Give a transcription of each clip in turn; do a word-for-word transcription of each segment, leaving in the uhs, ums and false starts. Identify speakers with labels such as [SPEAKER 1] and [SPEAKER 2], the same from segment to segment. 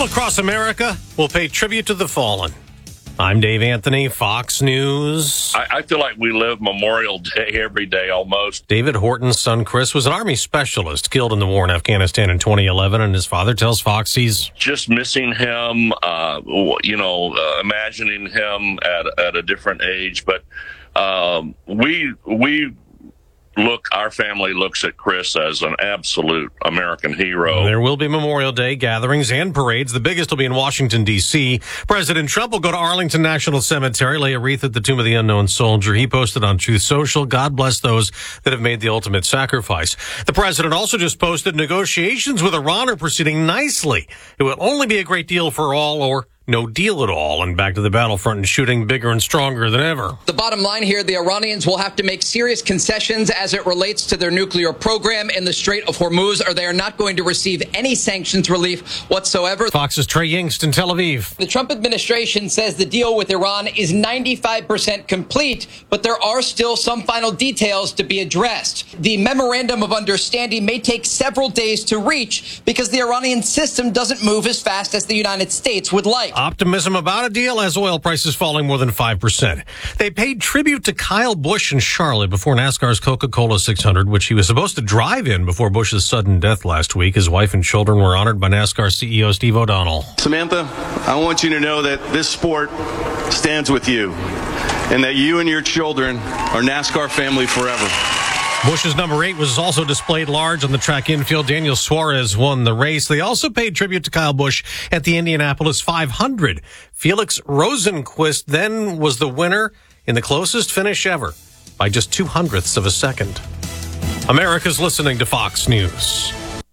[SPEAKER 1] across America will pay tribute to the fallen. I'm Dave Anthony, Fox News.
[SPEAKER 2] I, I feel like we live Memorial Day every day almost.
[SPEAKER 1] David Horton's son, Chris, was an Army specialist killed in the war in Afghanistan in twenty eleven, and his father tells Fox he's
[SPEAKER 2] just missing him, uh, you know, uh, imagining him at, at a different age. But um, we we look, our family looks at Chris as an absolute American hero.
[SPEAKER 1] There will be Memorial Day gatherings and parades. The biggest will be in Washington, D C President Trump will go to Arlington National Cemetery, lay a wreath at the Tomb of the Unknown Soldier. He posted on Truth Social, God bless those that have made the ultimate sacrifice. The president also just posted negotiations with Iran are proceeding nicely. It will only be a great deal for all or no deal at all, and back to the battlefront and shooting bigger and stronger than ever.
[SPEAKER 3] The bottom line here, the Iranians will have to make serious concessions as it relates to their nuclear program in the Strait of Hormuz, or they are not going to receive any sanctions relief whatsoever.
[SPEAKER 1] Fox's Trey Yingst in Tel Aviv.
[SPEAKER 3] The Trump administration says the deal with Iran is ninety-five percent complete, but there are still some final details to be addressed. The memorandum of understanding may take several days to reach because the Iranian system doesn't move as fast as the United States would like.
[SPEAKER 1] Optimism about a deal as oil prices falling more than five percent. They paid tribute to Kyle Busch in Charlotte before NASCAR's Coca-Cola six hundred, which he was supposed to drive in before Busch's sudden death last week. His wife and children were honored by NASCAR C E O Steve O'Donnell.
[SPEAKER 4] Samantha, I want you to know that this sport stands with you and that you and your children are NASCAR family forever.
[SPEAKER 1] Busch's number eight was also displayed large on the track infield. Daniel Suarez won the race. They also paid tribute to Kyle Busch at the Indianapolis five hundred. Felix Rosenqvist then was the winner in the closest finish ever by just two hundredths of a second. America's listening to Fox News.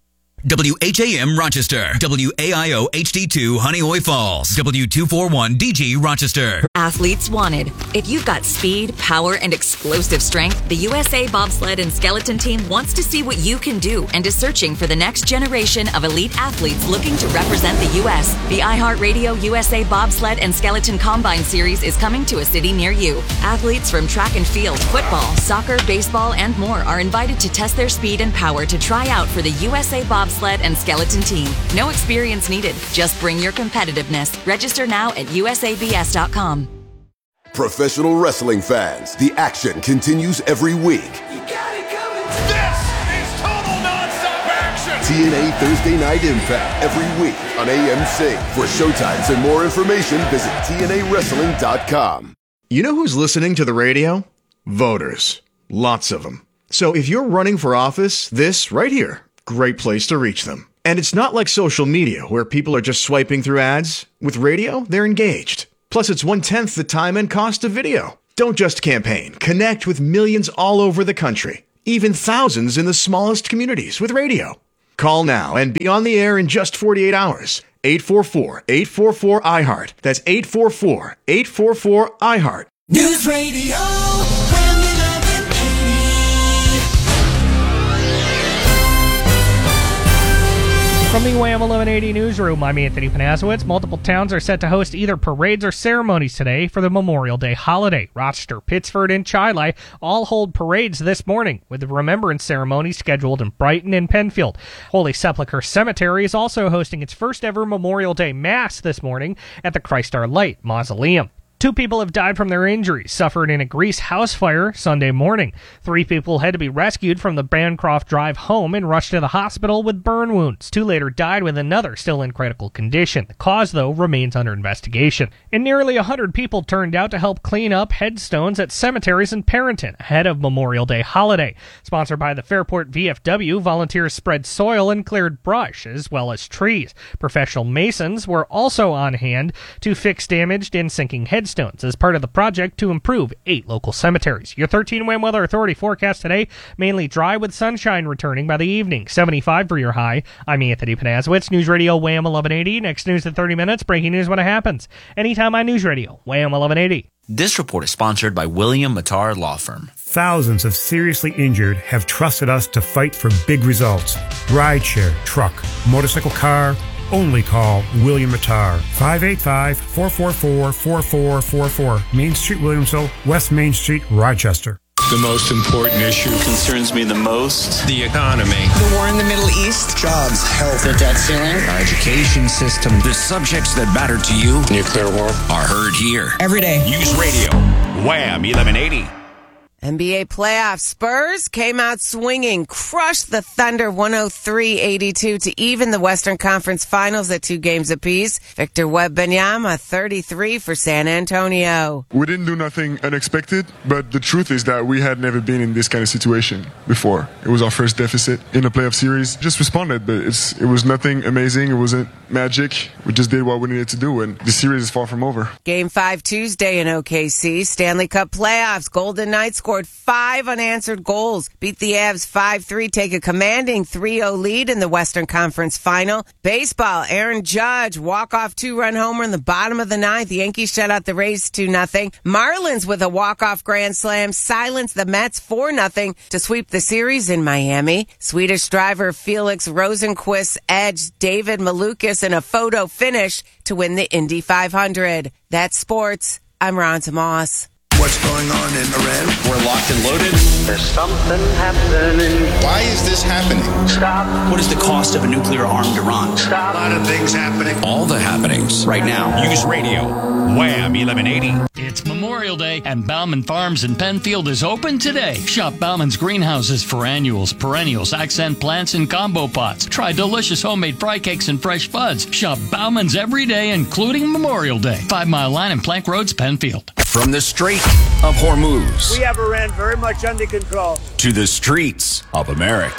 [SPEAKER 5] W H A M Rochester, W A I O H D two Honeoye Falls, W two forty-one D G Rochester.
[SPEAKER 6] Athletes wanted. If you've got speed, power, and explosive strength, the U S A Bobsled and Skeleton Team wants to see what you can do and is searching for the next generation of elite athletes looking to represent the U S The iHeartRadio U S A Bobsled and Skeleton Combine Series is coming to a city near you. Athletes from track and field, football, soccer, baseball, and more are invited to test their speed and power to try out for the U S A Bobsled and Skeleton Team. No experience needed. Just bring your competitiveness. Register now at U S A B S dot com.
[SPEAKER 7] Professional wrestling fans, the action continues every week.
[SPEAKER 8] You got it coming. This is total nonstop action.
[SPEAKER 7] T N A Thursday Night Impact every week on A M C. For showtimes and more information, visit T N A wrestling dot com.
[SPEAKER 9] You know who's listening to the radio? Voters. Lots of them. So if you're running for office, this right here, great place to reach them. And it's not like social media where people are just swiping through ads. With radio, they're engaged. Plus, it's one-tenth the time and cost of video. Don't just campaign. Connect with millions all over the country, even thousands in the smallest communities with radio. Call now and be on the air in just forty-eight hours. eight four four, eight four four, I heart. That's eight four four, eight four four, I heart.
[SPEAKER 8] News Radio.
[SPEAKER 10] From the Wham eleven eighty newsroom, I'm Anthony Panazowitz. Multiple towns are set to host either parades or ceremonies today for the Memorial Day holiday. Rochester, Pittsford, and Chili all hold parades this morning, with the remembrance ceremony scheduled in Brighton and Penfield. Holy Sepulchre Cemetery is also hosting its first ever Memorial Day Mass this morning at the Christ Our Light Mausoleum. Two people have died from their injuries suffered in a Greece house fire Sunday morning. Three people had to be rescued from the Bancroft Drive home and rushed to the hospital with burn wounds. Two later died, with another still in critical condition. The cause, though, remains under investigation. And nearly one hundred people turned out to help clean up headstones at cemeteries in Perrinton ahead of Memorial Day holiday. Sponsored by the Fairport V F W, volunteers spread soil and cleared brush, as well as trees. Professional masons were also on hand to fix damaged and sinking headstones as part of the project to improve eight local cemeteries. Your thirteen Wham Weather Authority forecast today, mainly dry with sunshine returning by the evening. seventy-five for your high. I'm Anthony Panazowitz, News Radio Wham eleven eighty. Next news in thirty minutes, breaking news when it happens. Anytime on News Radio, Wham eleven eighty.
[SPEAKER 11] This report is sponsored by William Mattar Law Firm.
[SPEAKER 12] Thousands of seriously injured have trusted us to fight for big results. Rideshare, truck, motorcycle, car. Only call William Mattar. five eight five, four four four, four four four four. Main Street, Williamsville, West Main Street, Rochester.
[SPEAKER 13] The most important issue concerns me the most. The economy.
[SPEAKER 14] The war in the Middle East. Jobs, health, the debt ceiling.
[SPEAKER 15] Our education system.
[SPEAKER 5] The subjects that matter to you.
[SPEAKER 13] Nuclear war.
[SPEAKER 5] Are heard here.
[SPEAKER 14] Every day.
[SPEAKER 5] News Radio. Wham eleven eighty.
[SPEAKER 16] N B A playoffs. Spurs came out swinging, crushed the Thunder one oh three eighty-two to even the Western Conference Finals at two games apiece. Victor Wembanyama, thirty-three for San Antonio.
[SPEAKER 17] We didn't do nothing unexpected, but the truth is that we had never been in this kind of situation before. It was our first deficit in a playoff series. Just responded, but it's it was nothing amazing. It wasn't magic. We just did what we needed to do, and the series is far from over.
[SPEAKER 16] Game five Tuesday in O K C. Stanley Cup playoffs. Golden Knights scored five unanswered goals. Beat the Avs five three, take a commanding three oh lead in the Western Conference Final. Baseball, Aaron Judge, walk-off two-run homer in the bottom of the ninth. The Yankees shut out the Rays two nothing. Marlins with a walk-off grand slam silence the Mets four nothing to sweep the series in Miami. Swedish driver Felix Rosenqvist edged David Malukas in a photo finish to win the Indy five hundred. That's sports. I'm Ron Tomas.
[SPEAKER 18] What's going on in Iran?
[SPEAKER 11] We're locked and loaded.
[SPEAKER 19] There's something happening.
[SPEAKER 18] Why is this happening?
[SPEAKER 19] Stop.
[SPEAKER 11] What is the cost of a nuclear-armed Iran?
[SPEAKER 19] Stop.
[SPEAKER 18] A lot of things happening.
[SPEAKER 5] All the happenings
[SPEAKER 11] Right now.
[SPEAKER 5] News Radio. Wham eleven eighty.
[SPEAKER 20] It's Memorial Day, and Bauman Farms in Penfield is open today. Shop Bauman's greenhouses for annuals, perennials, accent plants, and combo pots. Try delicious homemade fry cakes and fresh buds. Shop Bauman's every day, including Memorial Day. Five Mile Line and Plank Roads, Penfield.
[SPEAKER 5] From the Strait of Hormuz.
[SPEAKER 21] We have Iran very much under control.
[SPEAKER 5] To the streets of America.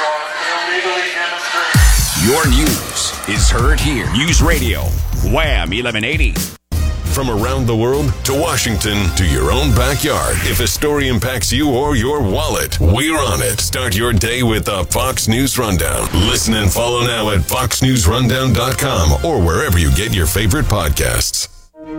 [SPEAKER 5] Your news is heard here. News Radio. Wham eleven eighty.
[SPEAKER 22] From around the world to Washington to your own backyard. If a story impacts you or your wallet, we're on it. Start your day with the Fox News Rundown. Listen and follow now at fox news rundown dot com or wherever you get your favorite podcasts.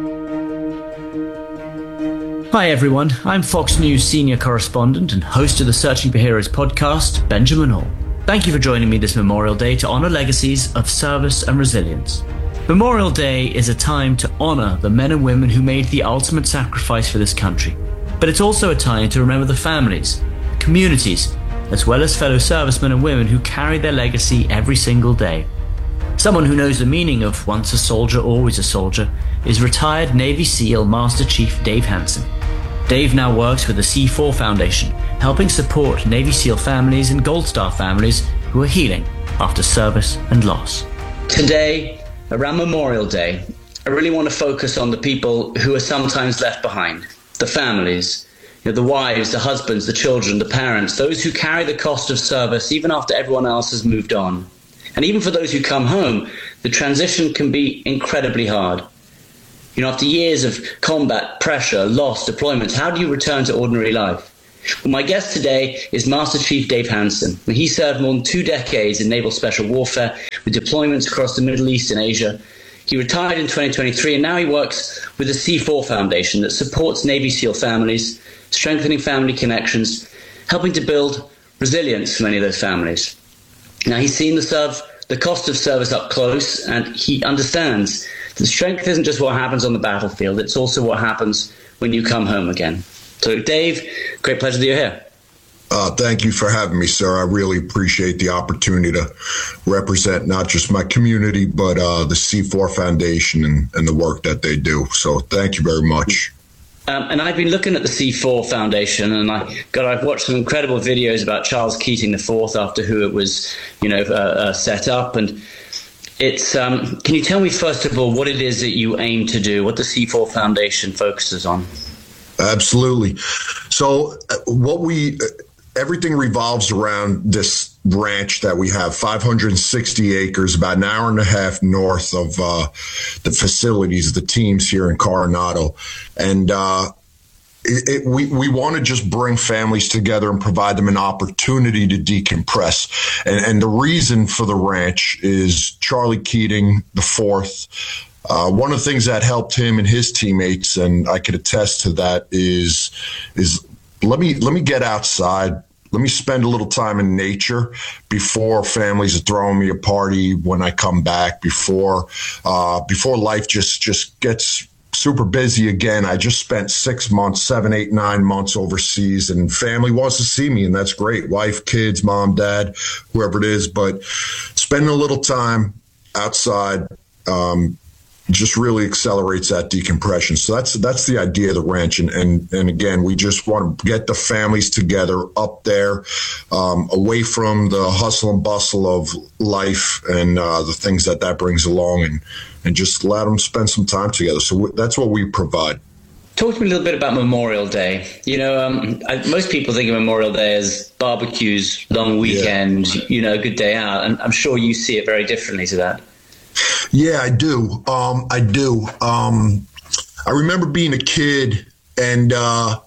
[SPEAKER 23] Hi everyone, I'm Fox News senior correspondent and host of the Searching for Heroes podcast, Benjamin Hall. Thank you for joining me this Memorial Day to honour legacies of service and resilience. Memorial Day is a time to honour the men and women who made the ultimate sacrifice for this country. But it's also a time to remember the families, communities, as well as fellow servicemen and women who carry their legacy every single day. Someone who knows the meaning of once a soldier, always a soldier is retired Navy SEAL Master Chief Dave Hansen. Dave now works with the C four Foundation, helping support Navy SEAL families and Gold Star families who are healing after service and loss.
[SPEAKER 24] Today, around Memorial Day, I really want to focus on the people who are sometimes left behind, the families, you know, the wives, the husbands, the children, the parents, those who carry the cost of service even after everyone else has moved on. And even for those who come home, the transition can be incredibly hard. You know, after years of combat, pressure, loss, deployments, how do you return to ordinary life? Well, my guest today is Master Chief Dave Hansen. He served more than two decades in naval special warfare with deployments across the Middle East and Asia. He retired in twenty twenty-three, and now he works with the C four Foundation that supports Navy SEAL families, strengthening family connections, helping to build resilience for many of those families. Now, he's seen the serve, the cost of service up close, and he understands that the strength isn't just what happens on the battlefield, it's also what happens when you come home again. So, Dave, great pleasure that you're here.
[SPEAKER 25] Uh, thank you for having me, sir. I really appreciate the opportunity to represent not just my community, but uh, the C four Foundation and, and the work that they do. So thank you very much.
[SPEAKER 24] Um, and I've been looking at the C four Foundation, and I, God, I've watched some incredible videos about Charles Keating the Fourth after who it was, you know, uh, uh, set up. And it's, um, can you tell me, first of all, what it is that you aim to do, what the C four Foundation focuses on?
[SPEAKER 25] Absolutely. So uh, what we, uh, everything revolves around this ranch that we have, five hundred sixty acres, about an hour and a half north of uh, the facilities, the teams here in Coronado. And uh, it, it, we, we want to just bring families together and provide them an opportunity to decompress. And, and the reason for the ranch is Charlie Keating the Fourth. Uh, one of the things that helped him and his teammates, and I could attest to that, is is let me let me get outside. Let me spend a little time in nature before families are throwing me a party when I come back. Before uh, before life just just gets super busy again. I just spent six months, seven, eight, nine months overseas, and family wants to see me, and that's great. Wife, kids, mom, dad, whoever it is. But spending a little time outside um, just really accelerates that decompression. So that's that's the idea of the ranch. And and, and again, we just want to get the families together up there, um, away from the hustle and bustle of life and uh, the things that that brings along, and and just let them spend some time together. So w- that's what we provide.
[SPEAKER 24] Talk to me a little bit about Memorial Day. You know, um, I, most people think of Memorial Day as barbecues, long weekend, yeah. you know, a good day out. And I'm sure you see it very differently to that.
[SPEAKER 25] Yeah, I do. Um, I do. Um, I remember being a kid and, uh,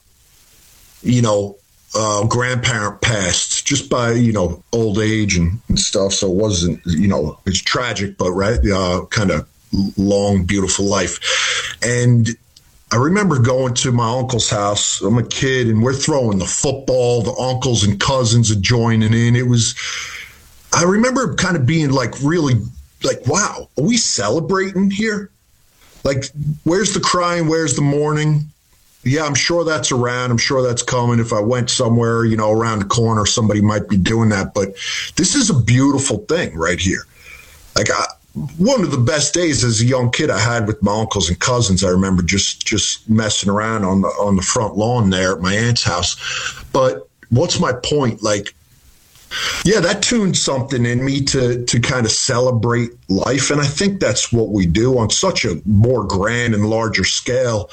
[SPEAKER 25] you know, uh, grandparent passed just by, you know, old age and, and stuff. So it wasn't, you know, it's tragic, but right, uh, kind of long, beautiful life. And I remember going to my uncle's house. I'm a kid, and we're throwing the football. The uncles and cousins are joining in. It was, I remember kind of being like really like, wow, are we celebrating here? Like, where's the crying? Where's the mourning? Yeah, I'm sure that's around. I'm sure that's coming. If I went somewhere, you know, around the corner, somebody might be doing that. But this is a beautiful thing right here. Like, I, one of the best days as a young kid I had with my uncles and cousins. I remember just just messing around on the on the front lawn there at my aunt's house. But what's my point? Like, yeah, that tuned something in me to to kind of celebrate life. And I think that's what we do on such a more grand and larger scale.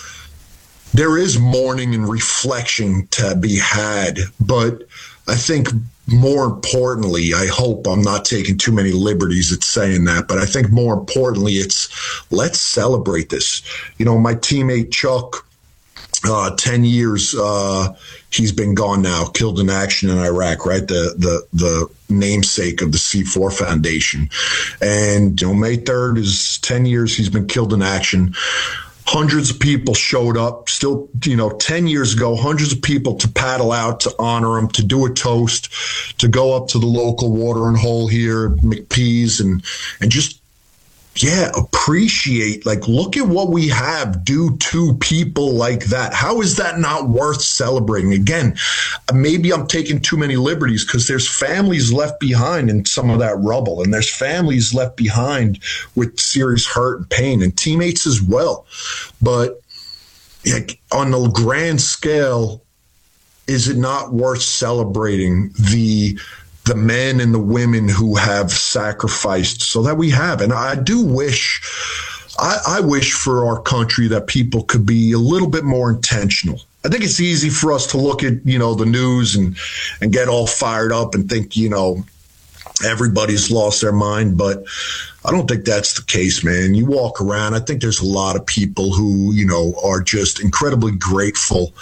[SPEAKER 25] There is mourning and reflection to be had, but I think more importantly, I hope I'm not taking too many liberties at saying that, but I think more importantly, it's let's celebrate this. You know, my teammate Chuck, uh, ten years, uh, he's been gone now, killed in action in Iraq, right? The, the, the namesake of the C four Foundation. And, you know, May third is ten years he's been killed in action. Hundreds of people showed up still, you know, ten years ago, hundreds of people to paddle out to honor him, to do a toast, to go up to the local watering hole here, McPee's, and, and just, yeah, appreciate, like, look at what we have due to people like that. How is that not worth celebrating? Again, maybe I'm taking too many liberties because there's families left behind in some of that rubble, and there's families left behind with serious hurt and pain, and teammates as well. But like, on the grand scale, is it not worth celebrating the the men and the women who have sacrificed so that we have? And I do wish, I, I wish for our country that people could be a little bit more intentional. I think it's easy for us to look at, you know, the news and, and get all fired up and think, you know, everybody's lost their mind. But I don't think that's the case, man. You walk around, I think there's a lot of people who, you know, are just incredibly grateful,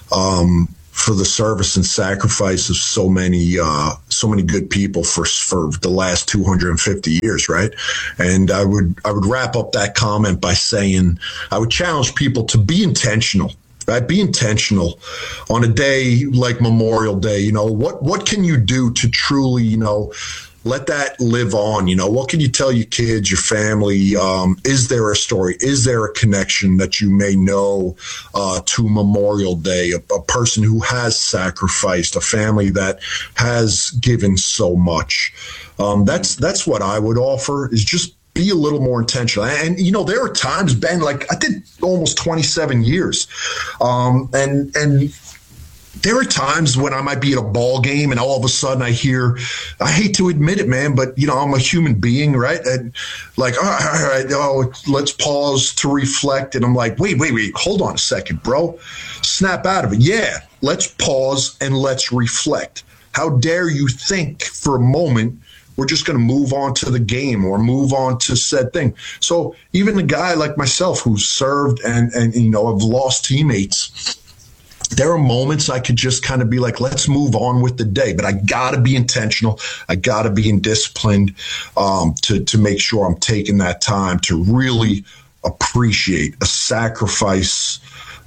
[SPEAKER 25] um, for the service and sacrifice of so many, uh, so many good people for for the last two hundred fifty years, right? And I would I would wrap up that comment by saying I would challenge people to be intentional, right? Be intentional on a day like Memorial Day. You know, what what can you do to truly, you know, let that live on? You know, what can you tell your kids, your family? Um, is there a story? Is there a connection that you may know uh, to Memorial Day? A, a person who has sacrificed, a family that has given so much. Um, that's that's what I would offer, is just be a little more intentional. And, you know, there are times, Ben, like I did almost twenty-seven years. Um, and, and, there are times when I might be at a ball game and all of a sudden I hear, I hate to admit it, man, but, you know, I'm a human being, right? And like, all right, all right, oh, let's pause to reflect. And I'm like, wait, wait, wait, hold on a second, bro. Snap out of it. Yeah, let's pause and let's reflect. How dare you think for a moment we're just going to move on to the game or move on to said thing. So even a guy like myself who's served and, and you know, have lost teammates, there are moments I could just kind of be like, let's move on with the day. But I got to be intentional. I got to be disciplined um, to, to make sure I'm taking that time to really appreciate a sacrifice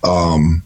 [SPEAKER 25] um,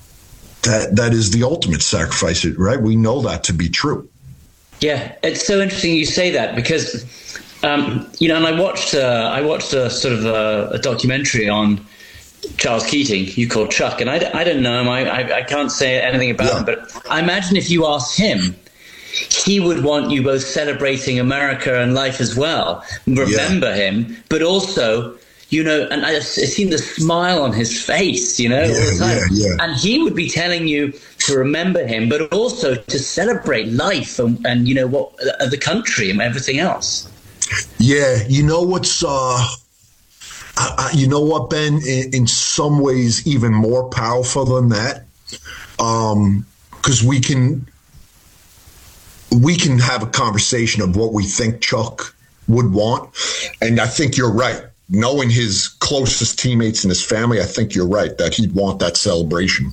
[SPEAKER 25] that that is the ultimate sacrifice, right? We know that to be true.
[SPEAKER 24] Yeah, it's so interesting you say that because, um, you know, and I watched uh, I watched a sort of a, a documentary on Charles Keating, you call Chuck, and I, I don't know him. I, I, I can't say anything about yeah. him, but I imagine if you asked him, he would want you both celebrating America and life as well. Remember yeah. him, but also, you know, and I've seen the smile on his face, you know, yeah, all the time. Yeah, yeah. And he would be telling you to remember him, but also to celebrate life and, and you know, what uh, the country and everything else.
[SPEAKER 25] Yeah, you know what's, uh, I, I, you know what, Ben, in, in some ways even more powerful than that, um, because we can we can have a conversation of what we think Chuck would want, and I think you're right. Knowing his closest teammates and his family, I think you're right that he'd want that celebration.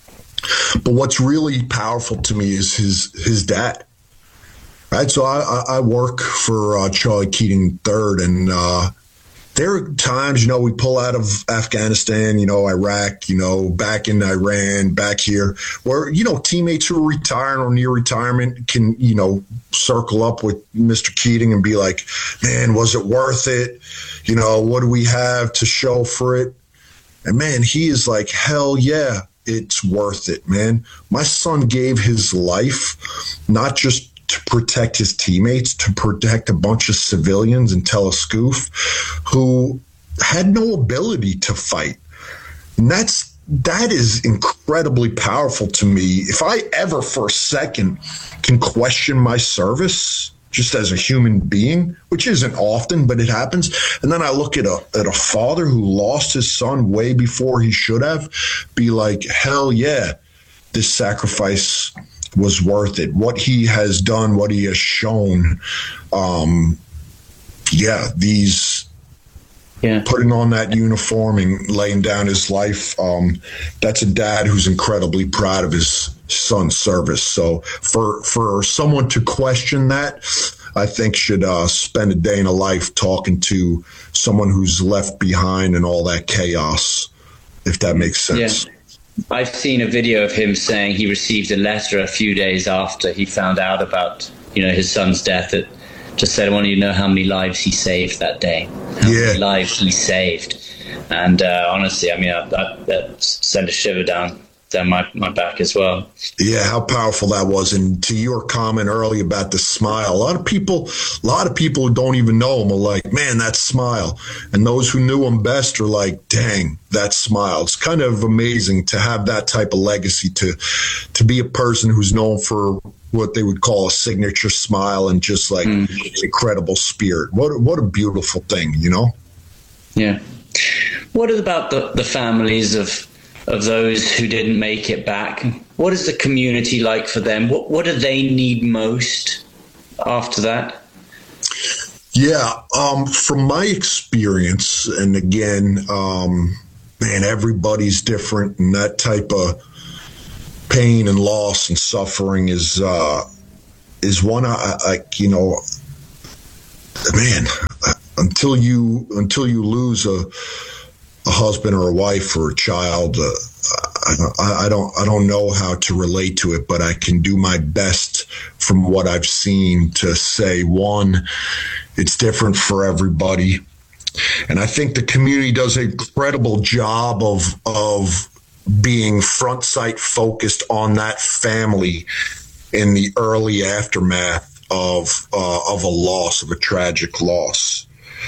[SPEAKER 25] But what's really powerful to me is his his dad. Right, so I, I work for uh, Charlie Keating the third, and uh, there are times, you know, we pull out of Afghanistan, you know, Iraq, you know, back in Iran, back here, where, you know, teammates who are retiring or near retirement can, you know, circle up with Mister Keating and be like, man, was it worth it? You know, what do we have to show for it? And, man, he is like, hell yeah, it's worth it, man. My son gave his life not just to protect his teammates, to protect a bunch of civilians in Tel Aviv who had no ability to fight. And that's, that is incredibly powerful to me. If I ever for a second can question my service just as a human being, which isn't often, but it happens, and then I look at a at a father who lost his son way before he should have, be like, hell yeah, this sacrifice was worth it. What he has done, what he has shown, um, yeah, these yeah. putting on that uniform and laying down his life, um, that's a dad who's incredibly proud of his son's service. So for for someone to question that, I think should uh, spend a day in a life talking to someone who's left behind in all that chaos, if that makes sense.
[SPEAKER 24] Yeah. I've seen a video of him saying he received a letter a few days after he found out about, you know, his son's death that just said, I want you to know how many lives he saved that day, how yeah. many lives he saved. And uh, honestly, I mean, that, that sent a shiver down down my, my back as well.
[SPEAKER 25] Yeah, how powerful that was. And to your comment earlier about the smile, a lot of people, a lot of people who don't even know him are like, man, that smile. And those who knew him best are like, dang, that smile. It's kind of amazing to have that type of legacy, to to be a person who's known for what they would call a signature smile and just like mm. incredible spirit. What what a beautiful thing, you know?
[SPEAKER 24] Yeah. What about the, the families of of those who didn't make it back? What is the community like for them? What what do they need most after that?
[SPEAKER 25] Yeah, um, from my experience, and again, um, man, everybody's different, and that type of pain and loss and suffering is uh, is one I, I you know, man, until you until you lose a a husband or a wife or a child, uh, I, I don't I don't know how to relate to it, but I can do my best from what I've seen to say, one, it's different for everybody. And I think the community does an incredible job of of being front sight focused on that family in the early aftermath of uh, of a loss, of a tragic loss.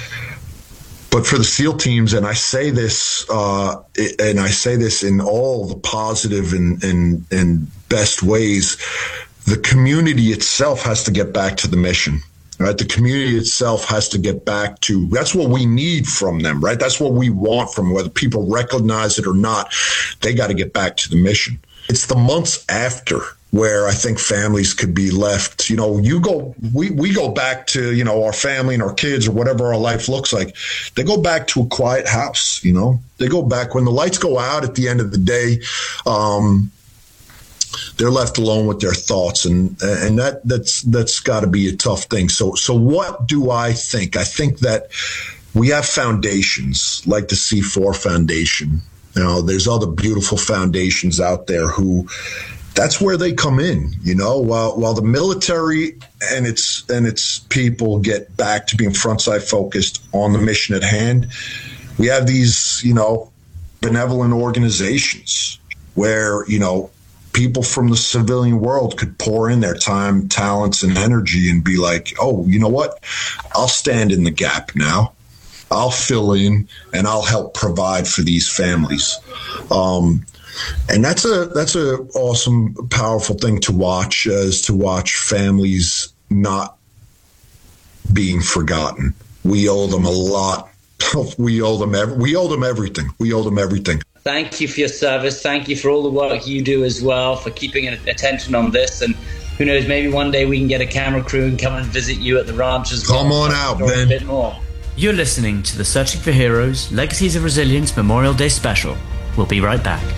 [SPEAKER 25] But for the SEAL teams, and I say this, uh, and I say this in all the positive and, and, and best ways, the community itself has to get back to the mission, right? The community itself has to get back to, that's what we need from them, right? That's what we want from them, whether people recognize it or not. They got to get back to the mission. It's the months after where I think families could be left, you know, you go, we, we go back to, you know, our family and our kids or whatever our life looks like. They go back to a quiet house, you know, they go back when the lights go out at the end of the day. Um, they're left alone with their thoughts, and, and that, that's, that's gotta be a tough thing. So, so what do I think? I think that we have foundations like the C four Foundation. You know, there's other beautiful foundations out there who, that's where they come in, you know, while while the military and its and its people get back to being front side focused on the mission at hand. We have these, you know, benevolent organizations where, you know, people from the civilian world could pour in their time, talents, and energy and be like, oh, you know what? I'll stand in the gap now. I'll fill in and I'll help provide for these families. Um, and that's a that's a awesome, powerful thing to watch, uh, is to watch families not being forgotten. We owe them a lot. we owe them every, we owe them everything. We owe them everything.
[SPEAKER 24] Thank you for your service. Thank you for all the work you do as well, for keeping attention on this. And who knows, maybe one day we can get a camera crew and come and visit you at the ranch as well.
[SPEAKER 25] Come on out, Ben.
[SPEAKER 24] A bit more.
[SPEAKER 23] You're listening to the Searching for Heroes Legacies of Resilience Memorial Day Special. We'll be right back.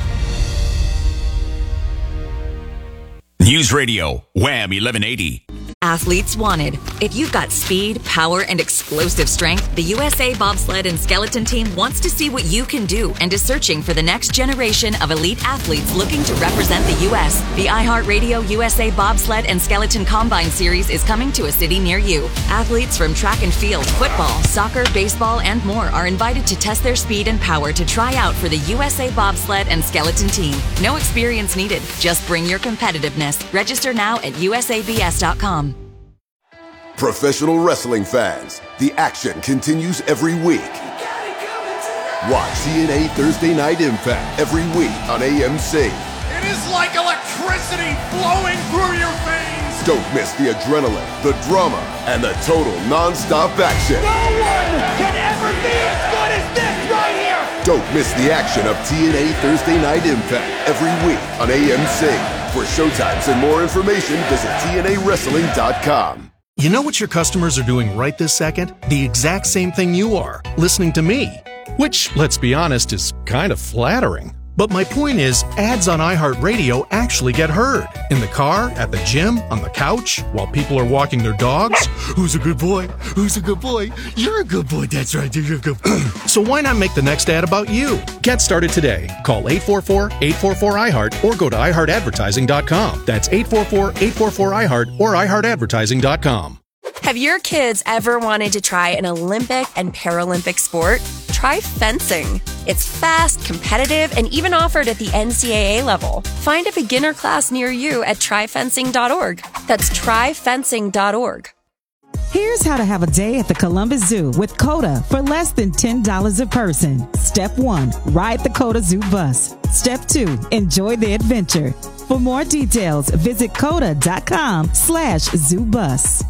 [SPEAKER 5] News Radio, Wham eleven eighty.
[SPEAKER 6] Athletes wanted. If you've got speed, power, and explosive strength, the U S A Bobsled and Skeleton Team wants to see what you can do and is searching for the next generation of elite athletes looking to represent the U S. The iHeartRadio U S A Bobsled and Skeleton Combine Series is coming to a city near you. Athletes from track and field, football, soccer, baseball, and more are invited to test their speed and power to try out for the U S A Bobsled and Skeleton Team. No experience needed. Just bring your competitiveness. Register now at U S A B S dot com.
[SPEAKER 7] Professional wrestling fans, the action continues every week. Watch T N A Thursday Night Impact every week on A M C.
[SPEAKER 8] It is like electricity flowing through your veins.
[SPEAKER 7] Don't miss the adrenaline, the drama, and the total non-stop action.
[SPEAKER 8] No one can ever be as good as this right here.
[SPEAKER 7] Don't miss the action of T N A Thursday Night Impact every week on A M C. For showtimes and more information, visit T N A wrestling dot com.
[SPEAKER 1] You know what your customers are doing right this second? The exact same thing you are, listening to me. Which, let's be honest, is kind of flattering. But my point is, ads on iHeartRadio actually get heard. In the car, at the gym, on the couch, while people are walking their dogs. Who's a good boy? Who's a good boy? You're a good boy, that's right, you're a good boy. So why not make the next ad about you? Get started today. Call eight four four, eight four four, I heart or go to i heart advertising dot com. That's eight four four, eight four four, I heart or i heart advertising dot com.
[SPEAKER 2] Have your kids ever wanted to try an Olympic and Paralympic sport? Try fencing. It's fast, competitive, and even offered at the N C double A level. Find a beginner class near you at try fencing dot org. That's try fencing dot org.
[SPEAKER 3] Here's how to have a day at the Columbus Zoo with COTA for less than ten dollars a person. Step one, ride the COTA Zoo bus. Step two, enjoy the adventure. For more details, visit COTA dot com slash zoo bus.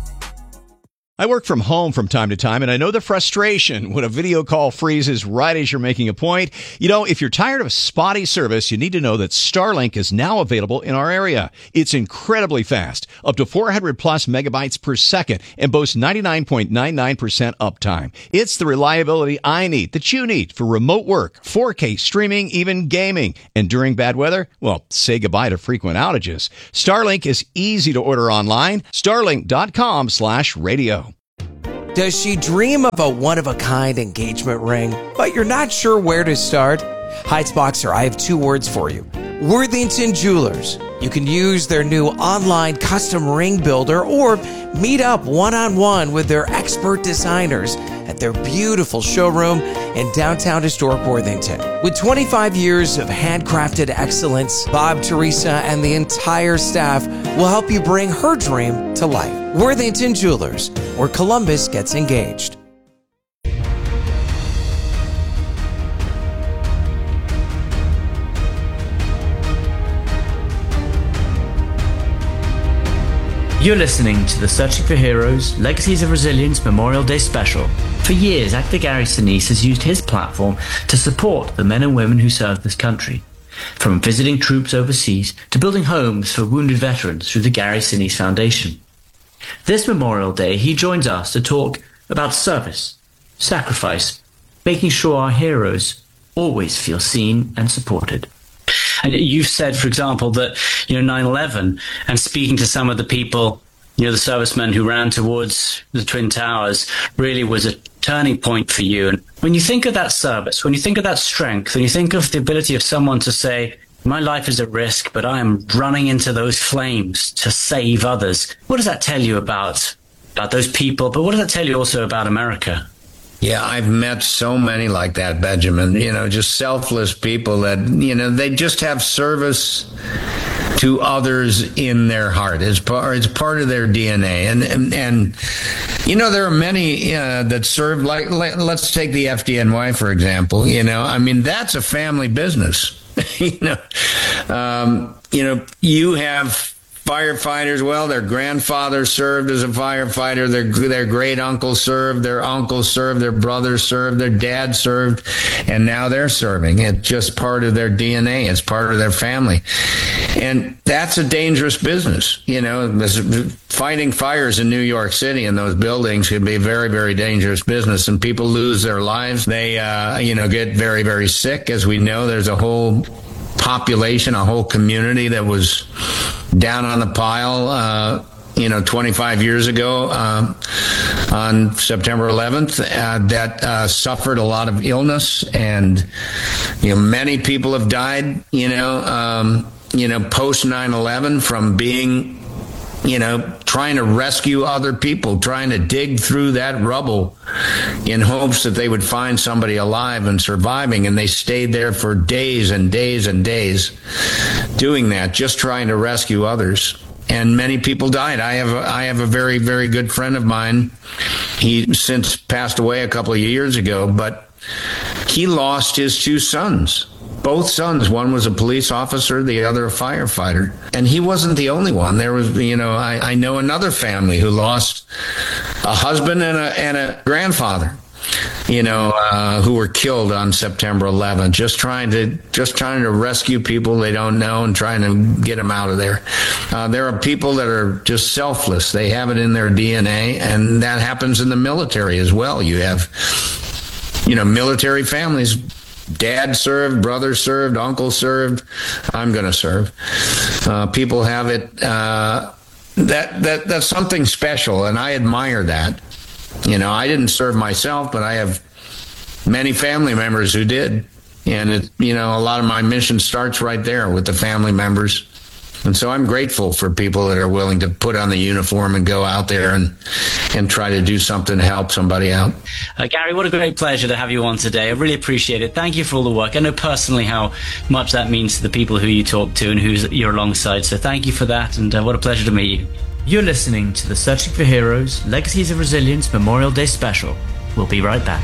[SPEAKER 4] I work from home from time to time, and I know the frustration when a video call freezes right as you're making a point. You know, if you're tired of spotty service, you need to know that Starlink is now available in our area. It's incredibly fast, up to four hundred plus megabytes per second, and boasts ninety-nine point nine nine percent uptime. It's the reliability I need, that you need, for remote work, four K streaming, even gaming. And during bad weather, well, say goodbye to frequent outages. Starlink is easy to order online. Starlink dot com slash radio.
[SPEAKER 15] Does she dream of a one-of-a-kind engagement ring, but you're not sure where to start? Heitzboxer, I have two words for you. Worthington Jewelers. You can use their new online custom ring builder or meet up one-on-one with their expert designers at their beautiful showroom in downtown historic Worthington. With twenty-five years of handcrafted excellence, Bob, Teresa, and the entire staff will help you bring her dream to life. Worthington Jewelers, where Columbus gets engaged.
[SPEAKER 23] You're listening to the Searching for Heroes Legacies of Resilience Memorial Day Special. For years, actor Gary Sinise has used his platform to support the men and women who serve this country. From visiting troops overseas to building homes for wounded veterans through the Gary Sinise Foundation. This Memorial Day, he joins us to talk about service, sacrifice, making sure our heroes always feel seen and supported.
[SPEAKER 20] And you've said, for example, that, you know, nine eleven, and speaking to some of the people, you know, the servicemen who ran towards the Twin Towers, really was a turning point for you. And when you think of that service, when you think of that strength, when you think of the ability of someone to say, my life is at risk, but I am running into those flames to save others, what does that tell you about, about those people? But what does that tell you also about America?
[SPEAKER 9] Yeah, I've met so many like that, Benjamin. You know, just selfless people that, you know, they just have service to others in their heart. It's part, it's part of their D N A. And, and, and you know, there are many uh, that serve, like, let, let's take the F D N Y, for example. You know, I mean, that's a family business. you know, um, you know, you have firefighters, well, their grandfather served as a firefighter, their their great uncle served, their uncle served, their brother served, their dad served, and now they're serving. It's just part of their D N A. It's part of their family. And that's a dangerous business. You know, fighting fires in New York City in those buildings can be a very, very dangerous business, and people lose their lives. They, uh, you know, get very, very sick. As we know, there's a whole population, a whole community that was down on the pile, uh, you know, twenty-five years ago um, on September eleventh uh, that uh, suffered a lot of illness, and you know, many people have died. You know, um, you know, post nine eleven from being, you know, trying to rescue other people, trying to dig through that rubble in hopes that they would find somebody alive and surviving. And they stayed there for days and days and days doing that, just trying to rescue others. And many people died. I have a, I have a very, very good friend of mine. He since passed away a couple of years ago, but he lost his two sons. Both sons. One was a police officer, the other a firefighter. And he wasn't the only one. There was, you know, I, I know another family who lost a husband and a, and a grandfather, you know, uh, who were killed on September eleventh, just trying to, just trying to rescue people they don't know and trying to get them out of there. Uh, there are people that are just selfless. They have it in their D N A, and that happens in the military as well. You have, you know, military families. Dad served, brother served, uncle served. I'm going to serve. Uh, people have it. Uh, that that that's something special, and I admire that. You know, I didn't serve myself, but I have many family members who did, and it, you know, a lot of my mission starts right there with the family members. And so I'm grateful for people that are willing to put on the uniform and go out there and and try to do something to help somebody out.
[SPEAKER 23] Uh, Gary, what a great pleasure to have you on today. I really appreciate it. Thank you for all the work. I know personally how much that means to the people who you talk to and who you're alongside. So thank you for that, and uh, what a pleasure to meet you. You're listening to the Searching for Heroes Legacies of Resilience Memorial Day Special. We'll be right back.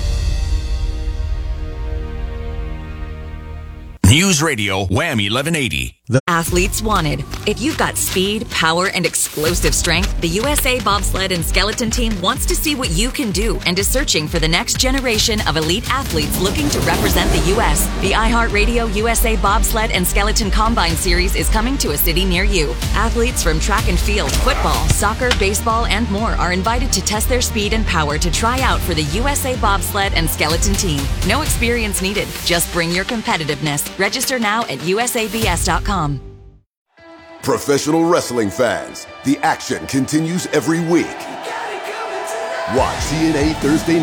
[SPEAKER 5] News Radio Wham eleven eighty.
[SPEAKER 6] The Athletes Wanted. If you've got speed, power, and explosive strength, the U S A Bobsled and Skeleton Team wants to see what you can do and is searching for the next generation of elite athletes looking to represent the U S. The iHeartRadio U S A Bobsled and Skeleton Combine Series is coming to a city near you. Athletes from track and field, football, soccer, baseball, and more are invited to test their speed and power to try out for the U S A Bobsled and Skeleton Team. No experience needed. Just bring your competitiveness. Register now at U S A B S dot com.
[SPEAKER 7] Professional wrestling fans, the action continues every week. Watch T N A Thursday